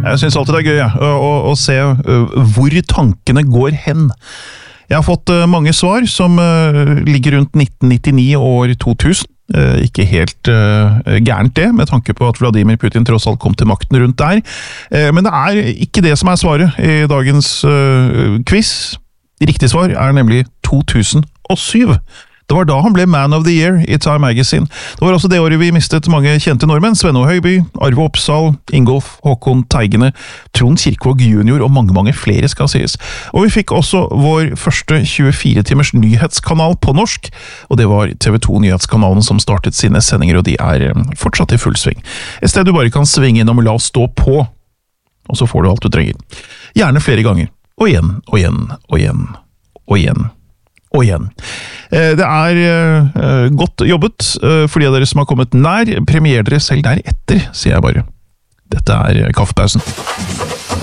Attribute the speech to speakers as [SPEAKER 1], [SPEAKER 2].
[SPEAKER 1] Jeg synes alltid det er gøy, å se hvor tankene går hen. Jeg har fått mange svar som ligger rundt 1999 og år 2000. Ikke helt gærent det, med tanke på at Vladimir Putin tross alt kom til makten rundt der. Men det er ikke det som er svaret i dagens quiz. Riktig svar er nemlig 2007. Det var da han ble Man of the Year i Time Magazine. Det var også det året vi mistet mange kjente nordmenn. Svenno Høiby, Arve Oppsal, Ingolf Håkon Teigene, Trond Kirkvaag junior og mange flere skal sies. Og vi fikk også vår første 24-timers nyhetskanal på norsk, og det var TV 2 Nyhetskanalen som startet sine sendinger, og de er fortsatt i full sving. Et sted du bare kan svinge innom og la oss stå på, og så får du alt du trenger. Gjerne flere ganger, og igjen, og igjen, og igjen, og igjen. Og igjen. Det er godt jobbet for de av dere som har kommet nær. Premier dere selv deretter, sier jeg bare. Dette er Kaffepausen.